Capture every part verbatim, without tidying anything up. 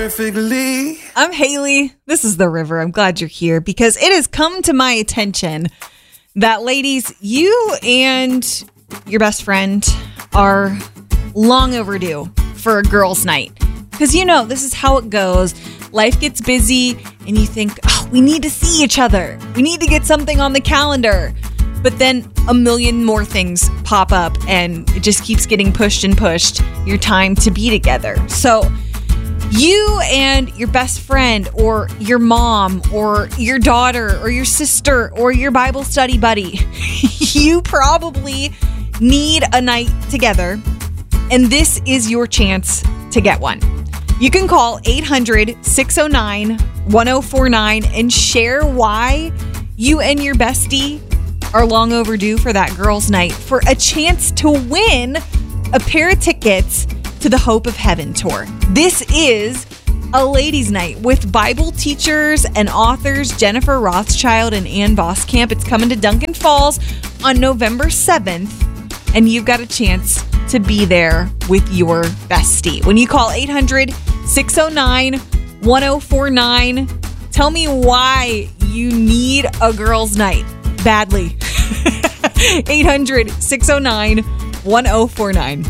perfectly. I'm Haley. This is The River. I'm glad you're here because it has come to my attention that, ladies, you and your best friend are long overdue for a girls' night. Because, you know, this is how it goes. Life gets busy and you think, oh, we need to see each other. We need to get something on the calendar. But then a million more things pop up and it just keeps getting pushed and pushed. Your time to be together. So you and your best friend or your mom or your daughter or your sister or your Bible study buddy, you probably need a night together. And this is your chance to get one. You can call eight hundred, six oh nine, one oh four nine and share why you and your bestie are long overdue for that girls' night for a chance to win a pair of tickets to the Hope of Heaven tour. This is a ladies' night with Bible teachers and authors Jennifer Rothschild and Ann Voskamp. It's coming to Duncan Falls on November seventh, and you've got a chance to be there with your bestie. When you call eight hundred, six oh nine, one oh four nine, tell me why you need a girls' night badly. eight hundred, six oh nine, one oh four nine.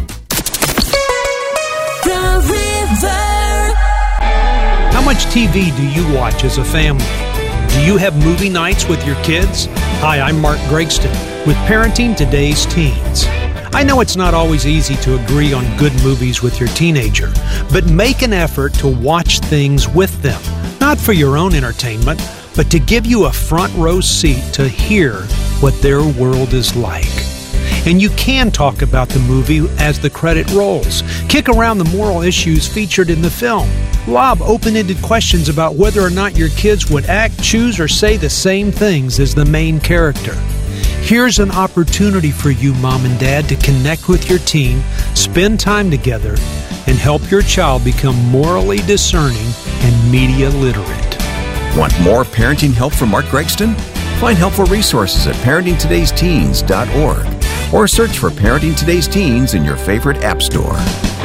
The River. How much T V do you watch as a family? Do you have movie nights with your kids? Hi, I'm Mark Gregston with Parenting Today's Teens. I know it's not always easy to agree on good movies with your teenager, but make an effort to watch things with them, not for your own entertainment, but to give you a front row seat to hear what their world is like. And you can talk about the movie as the credit rolls. Kick around the moral issues featured in the film. Lob open-ended questions about whether or not your kids would act, choose, or say the same things as the main character. Here's an opportunity for you, Mom and Dad, to connect with your teen, spend time together, and help your child become morally discerning and media literate. Want more parenting help from Mark Gregston? Find helpful resources at parenting todays teens dot org or search for Parenting Today's Teens in your favorite app store.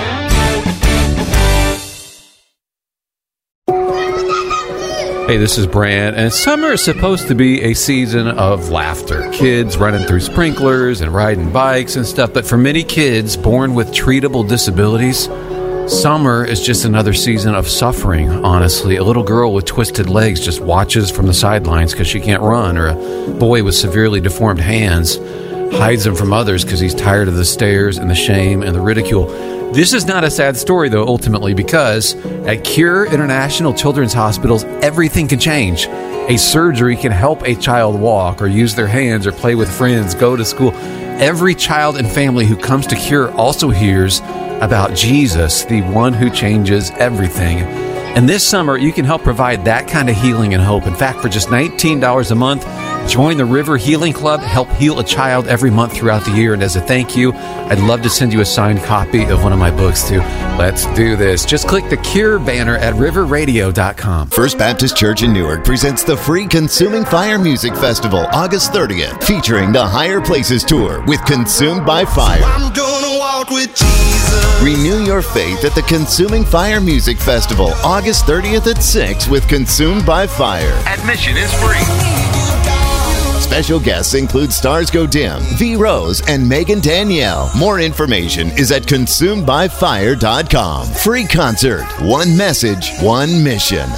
Hey, this is Brand, and summer is supposed to be a season of laughter. Kids running through sprinklers and riding bikes and stuff, but for many kids born with treatable disabilities, summer is just another season of suffering, honestly. A little girl with twisted legs just watches from the sidelines because she can't run, or a boy with severely deformed hands hides them from others because he's tired of the stares and the shame and the ridicule. This is not a sad story, though, ultimately, because at Cure International Children's Hospitals, everything can change. A surgery can help a child walk or use their hands or play with friends, go to school. Every child and family who comes to Cure also hears about Jesus, the one who changes everything. And this summer, you can help provide that kind of healing and hope. In fact, for just nineteen dollars a month, join the River Healing Club, help heal a child every month throughout the year. And as a thank you, I'd love to send you a signed copy of one of my books, too. Let's do this. Just click the Cure banner at river radio dot com. First Baptist Church in Newark presents the free Consuming Fire Music Festival, August thirtieth, featuring the Higher Places Tour with Consumed by Fire. I'm gonna walk with Jesus. Renew your faith at the Consuming Fire Music Festival, August thirtieth at six with Consumed by Fire. Admission is free. Special guests include Stars Go Dim, V. Rose, and Megan Danielle. More information is at consumed by fire dot com. Free concert, one message, one mission.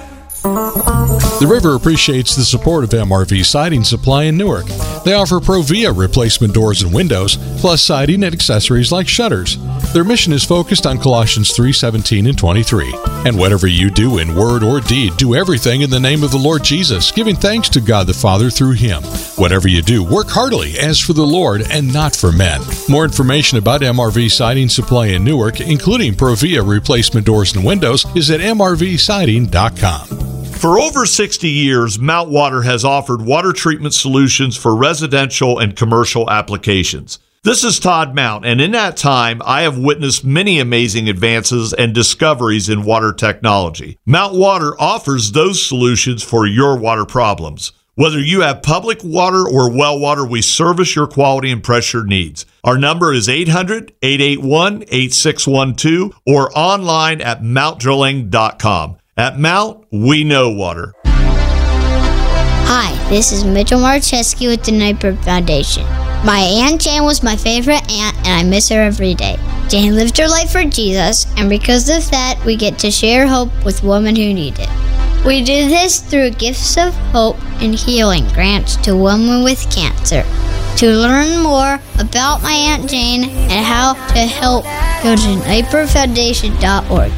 The River appreciates the support of M R V Siding Supply in Newark. They offer Provia replacement doors and windows, plus siding and accessories like shutters. Their mission is focused on Colossians three seventeen and twenty-three. And whatever you do in word or deed, do everything in the name of the Lord Jesus, giving thanks to God the Father through Him. Whatever you do, work heartily as for the Lord and not for men. More information about M R V Siding Supply in Newark, including Provia replacement doors and windows, is at m r v siding dot com. For over sixty years, Mount Water has offered water treatment solutions for residential and commercial applications. This is Todd Mount, and in that time, I have witnessed many amazing advances and discoveries in water technology. Mount Water offers those solutions for your water problems. Whether you have public water or well water, we service your quality and pressure needs. Our number is eight hundred, eight eight one, eight six one two or online at mount drilling dot com. At Mount, we know water. Hi, this is Mitchell Marcheski with the Nightbird Foundation. My Aunt Jane was my favorite aunt, and I miss her every day. Jane lived her life for Jesus, and because of that, we get to share hope with women who need it. We do this through gifts of hope and healing grants to women with cancer. To learn more about my Aunt Jane and how to help, go to nightbird foundation dot org.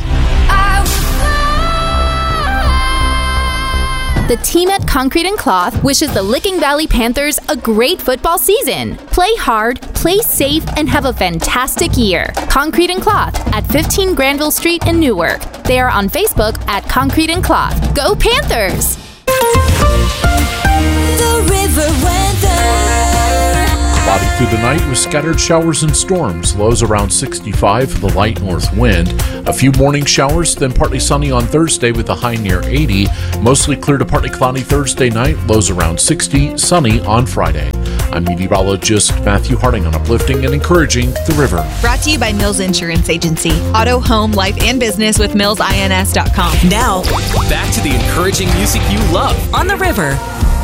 The team at Concrete and Cloth wishes the Licking Valley Panthers a great football season. Play hard, play safe, and have a fantastic year. Concrete and Cloth at fifteen Granville Street in Newark. They are on Facebook at Concrete and Cloth. Go Panthers! The River Weather. Cloudy through the night with scattered showers and storms. Lows around sixty-five for the light north wind. A few morning showers, then partly sunny on Thursday with a high near eighty. Mostly clear to partly cloudy Thursday night. Lows around sixty. Sunny on Friday. I'm meteorologist Matthew Harding on Uplifting and Encouraging the River. Brought to you by Mills Insurance Agency. Auto, home, life, and business with mills ins dot com. Now, back to the encouraging music you love on the River.